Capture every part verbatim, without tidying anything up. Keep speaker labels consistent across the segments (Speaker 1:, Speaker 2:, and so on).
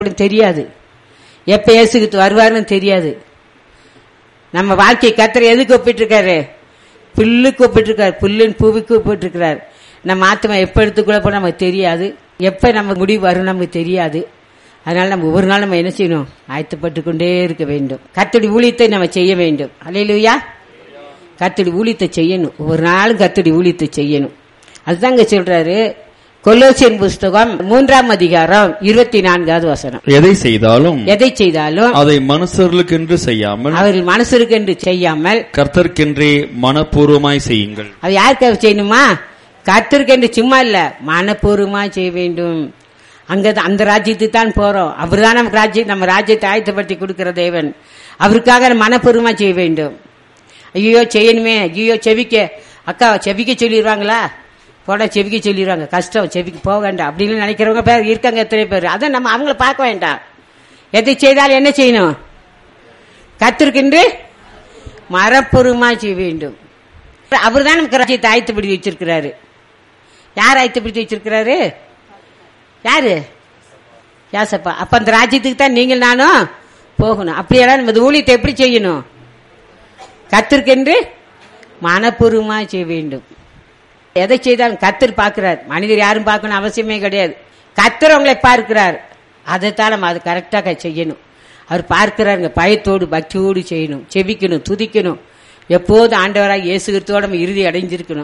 Speaker 1: தெரியாது, எப்ப இயேசுக்கு வருவாருன்னு தெரியாது. நம்ம வாழ்க்கை கர்த்தர் எதுக்கு ஒப்பிட்டு இருக்காரு? புல்லுக்கு ஒப்பிட்டு இருக்காரு, புல்லின் பூவுக்கு ஒப்பிட்டு இருக்கிறார். நம்ம ஆத்மா எப்ப எடுத்துக்குள்ள போன நமக்கு தெரியாது, எப்ப நம்ம முடிவு வரும் நமக்கு தெரியாது. அதனால நம்ம ஒவ்வொரு நாள் நம்ம என்ன செய்யணும்? ஆயத்தப்பட்டு கொண்டே இருக்க வேண்டும். கர்த்தருடைய ஊழியத்தை நம்ம செய்ய வேண்டும். அல்லேலூயா. கர்த்தருடைய ஊழியத்தை செய்யணும், ஒவ்வொரு நாளும் கர்த்தருடைய ஊழியத்தை செய்யணும். அதுதாங்க சொல்றாரு கொலோசியன் புஸ்தகம் மூன்றாம் அதிகாரம் இருபத்தி நான்காவது வசனம்.
Speaker 2: எதை செய்தாலும்
Speaker 1: எதை செய்தாலும்
Speaker 2: அதை மனுஷர்களுக்கென்று செய்யாமல்
Speaker 1: அவர்கள் மனுஷருக்கென்று செய்யாமல்
Speaker 2: கர்த்தருக்கென்றே மனப்பூர்வமாய் செய்யுங்கள்.
Speaker 1: அது யாருக்காக செய்யணுமா? கர்த்தருக்கென்று சும்மா இல்ல, மனப்பூர்வமா செய்ய வேண்டும். அங்க அந்த ராஜ்யத்துக்கு தான் போறோம். அவர் தான் நமக்கு ராஜ்யம், நம்ம ராஜ்யத்தை ஆயத்தப்படுத்தி கொடுக்கிற தேவன். அவருக்காக மனப்பூர்வமா செய்ய வேண்டும். ஐயோ செய்யணுமே, ஐயோ செவிக்க அக்கா செவிக்க சொல்லிடுவாங்களா, போட செவிக்க சொல்லிடுவாங்க, கஷ்டம் செவிக்கு போக வேண்டாம் அப்படின்னு நினைக்கிறவங்க பேர் இருக்காங்க, எத்தனை பேர். அதை நம்ம அவங்கள பார்க்க வேண்டாம். எதை செய்தாலும் என்ன செய்யணும்? கர்த்தருக்கென்று மனப்பூர்வமா செய்ய வேண்டும். அவர் தான் நமக்கு ராஜ்யத்தை ஆயத்தப்படுத்தி வச்சிருக்கிறாரு. யார் ஆயத்தப்படுத்தி வச்சிருக்கிறாரு? யாரு? யாசப்பா. அப்ப அந்த ராஜ்யத்துக்கு தான் நீங்கள் நானும் போகணும். அப்படியெல்லாம் நம்ம ஊழியத்தை எப்படி செய்யணும்? கர்த்தருக்கென்று மனப்பூர்வமா செய்ய வேண்டும். எதை செய்தாலும் கர்த்தர் பார்க்கிறார், மனிதர் யாரும் பார்க்கணும் அவசியமே கிடையாது. கர்த்தர் உங்களை பார்க்கிறார், அதைத்தான் நம்ம அது கரெக்டாக செய்யணும். அவர் பார்க்கிறாருங்க, பயத்தோடு பக்தியோடு செய்யணும், செபிக்கணும், துதிக்கணும். எப்போது ஆண்டவராக இயேசு கிறிஸ்துவோட நம்ம இறுதி அடைஞ்சிருக்கணும்.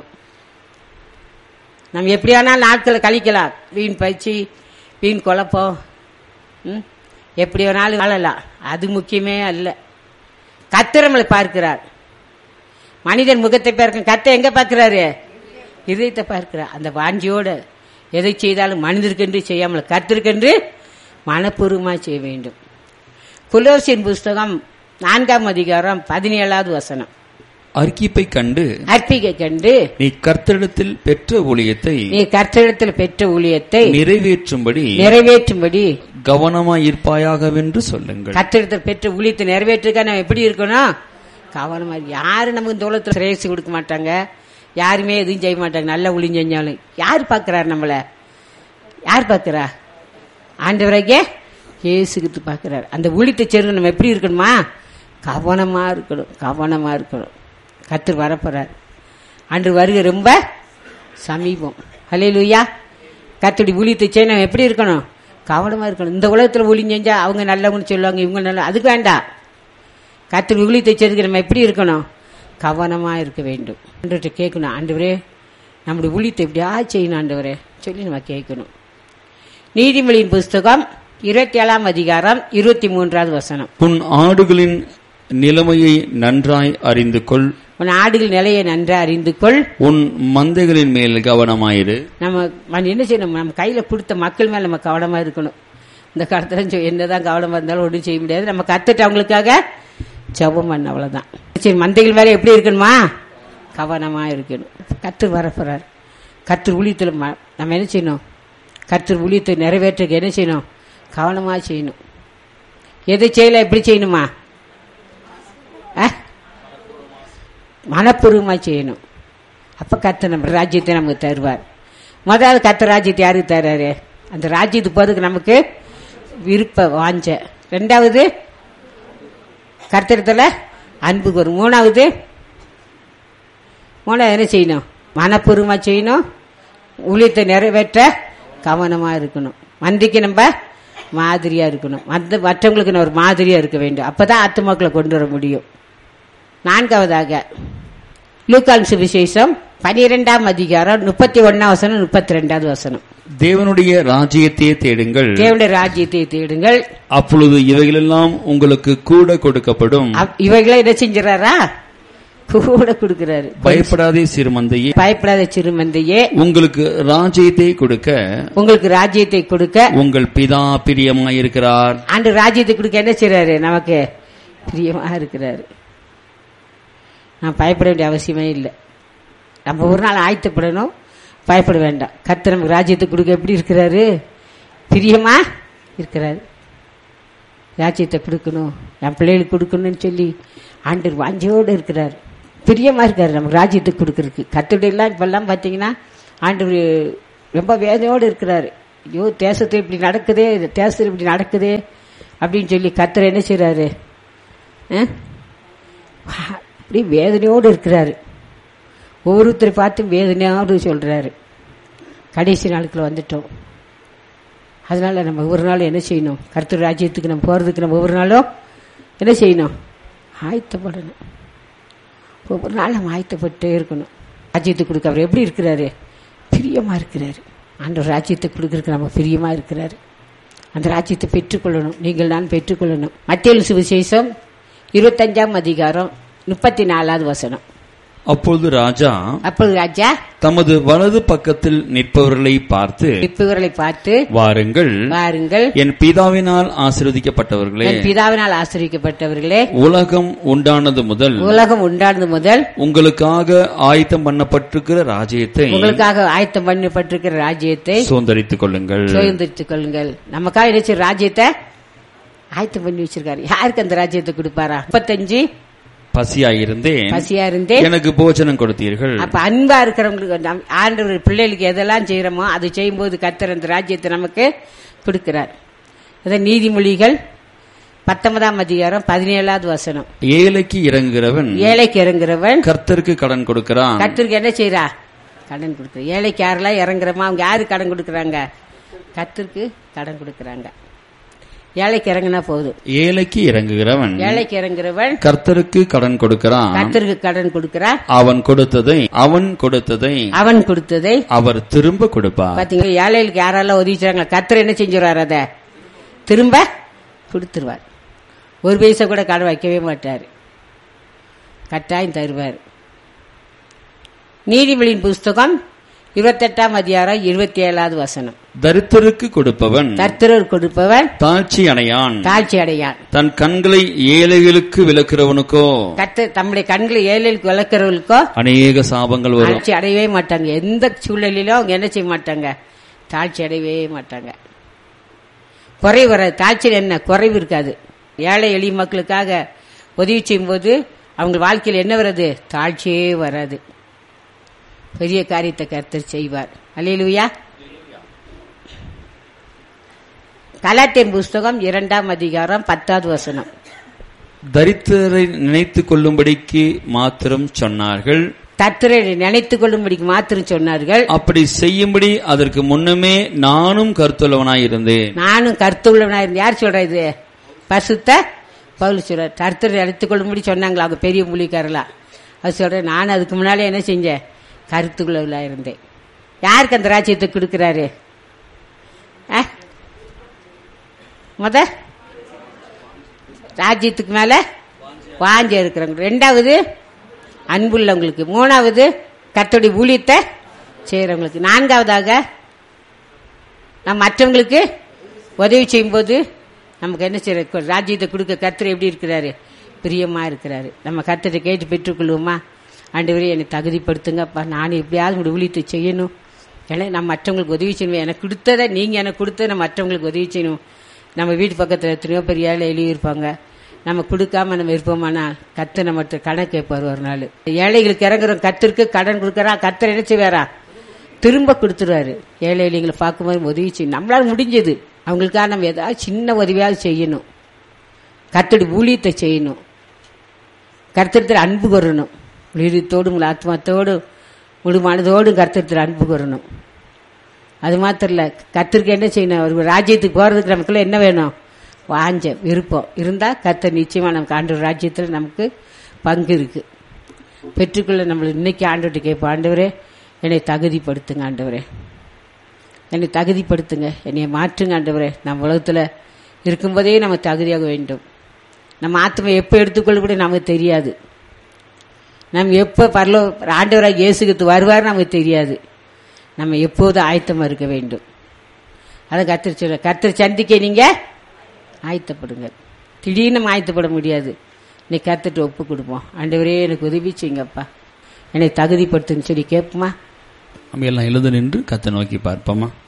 Speaker 1: நம்ம எப்படியானாலும் நாட்களை கழிக்கலாம், வீண் பயிற்சி, வீண் குழப்பம், எப்படி வேணாலும் வாழலாம், அது முக்கியமே அல்ல. கர்த்தர் நம்மளை பார்க்கிறார். மனிதன் முகத்தை பார்க்க, கர்த்தர் எங்க பார்க்கிறாரு? இதயத்தை பார்க்கிறார். அந்த வாஞ்சியோட எதை செய்தாலும் மனிதருக்கென்று செய்யாமல் கர்த்தருக்கென்று மனப்பூர்வமா செய்ய வேண்டும். கொலோசியன் புஸ்தகம் நான்காம் அதிகாரம் பதினேழாவது வசனம்.
Speaker 2: அர்க்கிப்பை கண்டு
Speaker 1: அர்ப்பிகை கண்டு
Speaker 2: நீ கர்த்தரிடத்தில் பெற்ற ஊழியத்தை
Speaker 1: நீ கர்த்தரிடத்தில் பெற்ற ஊழியத்தை
Speaker 2: நிறைவேற்றும்படி
Speaker 1: நிறைவேற்றும்படி
Speaker 2: கவனமாயிருப்பாயாகவென்று சொல்லுங்கள்.
Speaker 1: கர்த்தரிடத்தில் பெற்ற ஊழியத்தை நிறைவேற்றுக்க நம்ம எப்படி இருக்கணும்? கவனமா. யாரு நமக்கு இந்த உலகத்தில் சிரேசி கொடுக்க மாட்டாங்க, யாருமே எதுவும் செய்ய மாட்டாங்க. நல்ல ஊழியம் செஞ்சாலும் யார் பார்க்கிறார்? நம்மள யார் பார்க்கிறா? ஆண்டவராகிய இயேசு கிறிஸ்து பார்க்கிறார். அந்த ஊழியத்தை செய்ய நம்ம எப்படி இருக்கணுமா? கவனமா இருக்கணும், கவனமா இருக்கணும். கர்த்தர் வரப்போறார், அன்று வருகை ரொம்ப சமீபம். ஹல்லேலூயா. கர்த்தருடைய ஊழியத்தை செய்ய நம்ம எப்படி இருக்கணும்? கவனமா இருக்கணும். இந்த உலகத்துல ஊழியம் செஞ்சா அவங்க நல்லவங்கன்னு சொல்லுவாங்க, இவங்க நல்ல, அதுக்கு வேண்டாம். கர்த்தர் ஊழியத்தை செய்ய நம்ம எப்படி இருக்கணும்? கவனமா இருக்க வேண்டும். ஆண்டவர்கிட்ட கேட்கணும், ஆண்டவரே நம்முடைய ஊழியத்தை எப்படியா செய்யணும் ஆண்டவரே சொல்லி நம்ம கேட்கணும். நீதிமொழியின் புஸ்தகம் இருபத்தி ஏழாம் அதிகாரம் இருபத்தி மூன்றாவது வசனம்.
Speaker 2: உன் ஆடுகளின் நிலைமையை நன்றாய் அறிந்து கொள்,
Speaker 1: உன் ஆடுகள் நிலையை நன்றாய் அறிந்து கொள்,
Speaker 2: உன் மந்தைகளின் மேல் கவனமாயிரு.
Speaker 1: நம்ம என்ன செய்யணும்? நம்ம கையில கொடுத்த மக்கள் மேல நம்ம கவனமா இருக்கணும். இந்த காலத்துல என்னதான் கவனமா இருந்தாலும் ஒன்றும் செய்ய முடியாது. நம்ம கத்துட்டு அவங்களுக்காக ஜெபம் பண்ண, அவ்வளவுதான். சரி, மந்தைகள் வேலை எப்படி இருக்கணுமா? கவனமா இருக்கணும். கர்த்தர் வரப்போறார். கர்த்தர் ஊழியத்துல நம்ம என்ன செய்யணும்? கர்த்தர் ஊழியத்தை நிறைவேற்ற என்ன செய்யணும்? கவனமா செய்யணும். எதை செய்யல எப்படி செய்யணுமா? மனப்பூர்வமா செய்யணும். அப்ப கர்த்தர் நம்ம ராஜ்யத்தை நமக்கு தருவார். முதல்ல கர்த்தர் ராஜ்யத்தை யாருக்கு தர்றாரு? அந்த ராஜ்யத்துக்கு போறதுக்கு நமக்கு விருப்ப வாஞ்ச. ரெண்டாவது கர்த்தரத்துல அன்பு வரும். மூணாவது மூணாவது என்ன செய்யணும்? மனப்பூர்வமா செய்யணும். ஊழியத்தை நிறைவேற்ற கவனமா இருக்கணும். மந்திக்கு நம்ம மாதிரியா இருக்கணும். மற்ற மற்றவங்களுக்கு நம்ம ஒரு மாதிரியா இருக்க வேண்டும். அப்பதான் ஆத்துமாக்களை கொண்டு வர முடியும். நான்காவதாக லூக்கான் சுவிசேஷம் பனிரெண்டாம் அதிகாரம் முப்பத்தி ஒன்னாம் வசனம் முப்பத்தி ரெண்டாவது வசனம்.
Speaker 2: தேவனுடைய ராஜ்யத்தை தேடுங்கள்,
Speaker 1: தேவனுடைய ராஜ்யத்தை தேடுங்கள்,
Speaker 2: அப்பொழுது இவைகளெல்லாம் உங்களுக்கு கூட கொடுக்கப்படும்.
Speaker 1: இவைகளை என்ன செஞ்சாரா? கூட கொடுக்கிறாரு.
Speaker 2: பயப்படாதே சிறுமந்தையே,
Speaker 1: பயப்படாத சிறுமந்தையே,
Speaker 2: உங்களுக்கு ராஜ்யத்தை கொடுக்க
Speaker 1: உங்களுக்கு ராஜ்யத்தை கொடுக்க
Speaker 2: உங்கள் பிதா பிரியமாயிருக்கிறார்.
Speaker 1: ஆண்டு ராஜ்யத்தை கொடுக்க என்ன செய்றாரு? நமக்கு பிரியமா இருக்கிறாரு. நான் பயப்பட வேண்டிய அவசியமே இல்லை. நம்ம ஒரு நாள் ஆயத்தப்படணும், பயப்பட வேண்டாம். கர்த்தர் நமக்கு ராஜ்யத்தை கொடுக்க எப்படி இருக்கிறாரு? பிரியமா இருக்கிறாரு. ராஜ்யத்தை கொடுக்கணும், என் பிள்ளைகளுக்கு கொடுக்கணும்னு சொல்லி ஆண்டவர் வாஞ்சையோடு இருக்கிறார். பிரியமா இருக்காரு நமக்கு ராஜ்யத்தை கொடுக்கறதுக்கு. கர்த்தருடைய எல்லாம் இப்பெல்லாம் பார்த்தீங்கன்னா ஆண்டவர் ரொம்ப வேதனையோடு இருக்கிறாரு. ஐயோ தேசத்தில் இப்படி நடக்குதே, தேசத்தில் இப்படி நடக்குதே அப்படின்னு சொல்லி கர்த்தர் என்ன செய்றாரு? அப்படி வேதனையோடு இருக்கிறாரு. ஒவ்வொருத்தரை பார்த்து வேதனையோடு சொல்றாரு. கடைசி நாளுக்குள்ள வந்துட்டோம். அதனால நம்ம ஒவ்வொரு நாளும் என்ன செய்யணும்? கர்த்தர் ராஜ்யத்துக்கு நம்ம போறதுக்கு நம்ம ஒவ்வொரு நாளும் என்ன செய்யணும்? ஆயத்தப்படணும். ஒவ்வொரு நாள் நம்ம ஆயத்தப்பட்டே இருக்கணும். ராஜ்யத்துக்கு கொடுக்க அவர் எப்படி இருக்கிறாரு? பிரியமா இருக்கிறாரு. ஆண்டவர் ராஜ்யத்தை கொடுக்கறதுக்கு நம்ம பிரியமா இருக்கிறாரு. அந்த ராஜ்யத்தை பெற்றுக்கொள்ளணும். நீங்கள் நான் பெற்றுக்கொள்ளணும். மத்தேயு சுவிசேஷம் இருபத்தஞ்சாம் அதிகாரம் முப்பத்தி நாலாவது வசனம்.
Speaker 2: அப்பொழுது ராஜா
Speaker 1: அப்பொழுது ராஜா
Speaker 2: தமது வலது பக்கத்தில் நிற்பவர்களை பார்த்து
Speaker 1: நிற்பவர்களை பார்த்து
Speaker 2: வாருங்கள்
Speaker 1: வாருங்கள்
Speaker 2: என் பிதாவினால் ஆசீர்வதிக்கப்பட்டவர்களே,
Speaker 1: என் பிதாவினால் ஆசீர்வதிக்கப்பட்டவர்களே,
Speaker 2: உலகம் உண்டானது முதல்
Speaker 1: உலகம் உண்டானது முதல்
Speaker 2: உங்களுக்காக ஆயத்தம் பண்ணப்பட்டிருக்கிற ராஜ்யத்தை
Speaker 1: உங்களுக்காக ஆயத்தம் பண்ணப்பட்டிருக்கிற ராஜ்யத்தை
Speaker 2: சுதந்தரித்துக் கொள்ளுங்கள்
Speaker 1: சுதந்தரித்துக் கொள்ளுங்கள். நமக்காக நினைச்ச ராஜ்யத்தை ஆயத்தம் பண்ணி வச்சிருக்காரு. யாருக்கு அந்த ராஜ்யத்தை கொடுப்பாரா? முப்பத்தஞ்சு
Speaker 2: பசியாயிருந்தேன்
Speaker 1: பசியா இருந்தேன்
Speaker 2: எனக்கு போஜனம் கொடுத்தீர்கள்.
Speaker 1: அப்ப அன்பா இருக்கிறவங்களுக்கு ஆண்டவர் பிள்ளைகளுக்கு எதெல்லாம் செய்யறோமோ அது செய்யும் போது கர்த்தர் அந்த ராஜ்யத்தை நமக்கு கொடுக்கிறார். அதான் நீதிமொழிகள் பத்தொன்பதாம் அதிகாரம் பதினேழாவது வசனம்.
Speaker 2: ஏழைக்கு இறங்குகிறவன்
Speaker 1: ஏழைக்கு இறங்குறவன்
Speaker 2: கர்த்தருக்கு கடன் கொடுக்கிறான்.
Speaker 1: கர்த்தருக்கு என்ன செய்யறா? கடன் கொடுக்குற. ஏழைக்கு யாரெல்லாம் இறங்குறமா அவங்க யாரு கடன் கொடுக்கறாங்க? கர்த்தருக்கு கடன் கொடுக்கறாங்க. ஏழைக்கு இறங்கினா போதும்.
Speaker 2: ஏழைக்கு இறங்குகிறவன்
Speaker 1: ஏழைக்கு இறங்குறவன்
Speaker 2: கர்த்தருக்கு கடன் கொடுக்கிறான்.
Speaker 1: கர்த்தருக்கு கடன் கொடுக்கிறான்.
Speaker 2: அவன் கொடுத்ததை அவன் கொடுத்ததை
Speaker 1: அவன் கொடுத்ததை
Speaker 2: அவர் திரும்ப கொடுப்பார்.
Speaker 1: பாத்தீங்களா? ஏழைகளுக்கு யாரெல்லாம் உதவிச்சாங்க, கர்த்தர் என்ன செஞ்சுருவார்? அத திரும்ப கொடுத்துருவார். ஒரு பைசா கூட கடன் வைக்கவே மாட்டார். கட்டாயம் தருவார். நீதிமொழியின் புஸ்தகம் இருபத்தெட்டாம் அதிகாரம் இருபத்தி ஏழாவது வசனம்.
Speaker 2: தரித்திரருக்கு கொடுப்பவன்
Speaker 1: தரித்திரர் கொடுப்பவன்
Speaker 2: தாழ்ச்சி அடையான்
Speaker 1: தாழ்ச்சி அடையான்.
Speaker 2: தன் கண்களை ஏழைகளுக்கு விளக்கிறவனுக்கோ
Speaker 1: கர்த்தர் தம்முடைய கண்களை ஏழைகளுக்கு விளக்கிறவர்களுக்கோ
Speaker 2: அநேக சாபங்கள் வரும்.
Speaker 1: தாழ்ச்சி அடையவே மாட்டாங்க. எந்த சூழ்நிலையிலும் அவங்க என்ன செய்ய மாட்டாங்க? தாழ்ச்சி அடையவே மாட்டாங்க. குறைவு வராது. தாழ்ச்சியில் என்ன குறைவு இருக்காது. ஏழை எளிய மக்களுக்காக உதவி செய்யும் போது அவங்க வாழ்க்கையில் என்ன வராது? தாழ்ச்சியே வராது. பெரிய காரியத்தை கர்த்தர் செய்வார். அல்லேலூயா. கலாத்தியர் புஸ்தகம் இரண்டாம் அதிகாரம் பத்தாவது வசனம்.
Speaker 2: தரித்திரரை நினைத்துக் கொள்ளும்படிக்கு மாத்திரம் சொன்னார்கள்.
Speaker 1: தரித்திரரை நினைத்துக் கொள்ளும்படிக்கு மாத்திரம் சொன்னார்கள்.
Speaker 2: அப்படி செய்யும்படி அதற்கு முன்னமே நானும் கருத்துள்ளவனாய் இருந்தேன்.
Speaker 1: நானும் கருத்துள்ளவனாய் இருந்தேன். யார் சொல்ற இது? பரிசுத்த பவுல் சொல்ற. தரித்திரரை நினைத்துக் கொள்ளும்படி சொன்னாங்களா அவங்க பெரிய மூலிக்காரலா? அது சொல்றேன். நான் அதுக்கு முன்னாலே என்ன செஞ்சேன்? கருத்துக்குள்ளவளா இருந்தேன். யாருக்கு அந்த ராஜ்யத்தை கொடுக்கிறாரு? முத ராஜ்யத்துக்கு மேல வாஞ்ச இருக்கிறவங்க. ரெண்டாவது அன்புள்ளவங்களுக்கு. மூணாவது கர்த்தருடைய ஊழியத்தை செய்யறவங்களுக்கு. நான்காவதாக நம்ம மற்றவங்களுக்கு உதவி செய்யும் போது நமக்கு என்ன செய்யற? ராஜ்யத்தை கொடுக்க கர்த்தர் எப்படி இருக்கிறாரு? பிரியமா இருக்கிறாரு. நம்ம கர்த்தரை கேட்டு பெற்றுக்கொள்வோமா? ஆண்டவரே என்னை தகுதிப்படுத்துங்கப்பா, நான் எப்படியாவது உங்களுடைய ஊழியத்தை செய்யணும். ஏன்னா நான் மற்றவங்களுக்கு உதவி செய்யணும். எனக்கு கொடுத்ததை நீங்க எனக்கு கொடுத்ததை நான் மற்றவங்களுக்கு உதவி செய்யணும். நம்ம வீட்டு பக்கத்தில் எத்தனையோ பெரிய ஏழை எழுதியிருப்பாங்க. நம்ம கொடுக்காம நம்ம இருப்போமானா கர்த்தர் நம்ம கடன் கேட்பார் ஒரு நாள். ஏழைகளுக்கு இறங்குறோம். கர்த்தருக்கு கடன் கொடுக்கறா. கர்த்தர் என்ன செய்வாரா? திரும்ப கொடுத்துருவாரு. ஏழை ஏழைகளை பார்க்கும்போது உதவி செய்யணும். நம்மளால முடிஞ்சது அவங்களுக்காக நம்ம ஏதாவது சின்ன உதவியாவது செய்யணும். கர்த்தருடைய ஊழியத்தை செய்யணும். கர்த்தர் அன்பு கூறணும். உயிரத்தோடு உங்கள் ஆத்மாத்தோடு முழு மனதோடு கர்த்தர் அன்பு கூறணும். அது மாத்திரம் இல்ல, கர்த்தருக்கு என்ன செய்யணும்? ஒரு ராஜ்யத்துக்கு போறதுக்கு நமக்குள்ள என்ன வேணும்? வாஞ்ச விருப்பம் இருந்தா கர்த்தர் நிச்சயமா நமக்கு ஆண்டவர் ராஜ்யத்தில் நமக்கு பங்கு இருக்கு. பெற்றுக்கொள்ள நம்மள இன்னைக்கு ஆண்டவர்கிட்ட கேட்போம். ஆண்டவரே என்னை தகுதிப்படுத்துங்க. ஆண்டவரே என்னை தகுதிப்படுத்துங்க. என்னை மாற்றுங்க. ஆண்டவரே நம்ம உலகத்துல இருக்கும்போதே நம்ம தகுதியாக வேண்டும். நம்ம ஆத்மா எப்ப எடுத்துக்கொள்ள கூட நமக்கு தெரியாது. நம்ம எப்ப பரலோ ஆண்டவராக இயேசுக்கு வருவார் நமக்கு தெரியாது. நம்ம எப்போதும் ஆயத்தமா இருக்க வேண்டும். அதை கர்த்தர் சொல்ற. கர்த்தர் சந்திக்க நீங்க ஆயத்தப்படுங்க. திடீர்னு நம்ம ஆயத்தப்பட முடியாது. இன்னைக்கு கர்த்தர்ட்ட ஒப்பு கொடுப்போம். ஆண்டவரே எனக்கு உதவி செய்யுங்கப்பா, என்னை தகுதிப்படுத்துன்னு சொல்லி கேட்போமா?
Speaker 2: நம்ம எல்லாம் எழுத நின்று கர்த்தரை நோக்கி பார்ப்போமா?